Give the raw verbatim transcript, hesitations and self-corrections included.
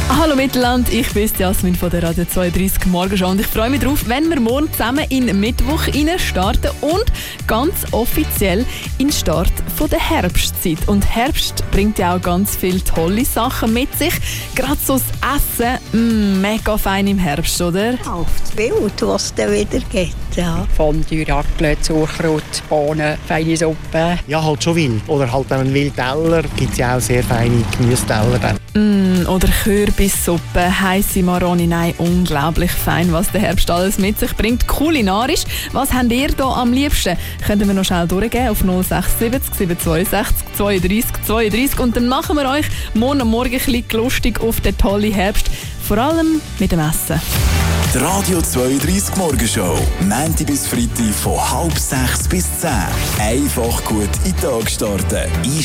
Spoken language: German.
Hallo Mittelland, ich bin Jasmin von der Radio zweiunddreißig Morgenschau und ich freue mich darauf, wenn wir morgen zusammen in Mittwoch starten und ganz offiziell in den Start von der Herbstzeit. Und Herbst bringt ja auch ganz viele tolle Sachen mit sich. Gerade so das Essen, mm, mega fein im Herbst, oder? Auf die Wild, was es dann wieder gibt. Ja. Fondue, Raclette, Sauerkraut, Bohnen, feine Suppe. Ja, halt schon wild. Oder halt einen Wildteller. Gibt es ja auch sehr feine Gemüseteller dann. Mm, oder Kürbissuppe, heisse Maroni, nein, unglaublich fein, was der Herbst alles mit sich bringt. Kulinarisch, was habt ihr hier am liebsten? Könnten wir noch schnell durchgehen auf null sechs sieben sieben zwei sechs zweiunddreißig zweiunddreißig und dann machen wir euch morgen am Morgen ein bisschen lustig auf den tollen Herbst, vor allem mit dem Essen. Die Radio zweiunddreißig Morgenshow, Montag bis Freitag von halb sechs bis zehn. Einfach gut in den Tag starten.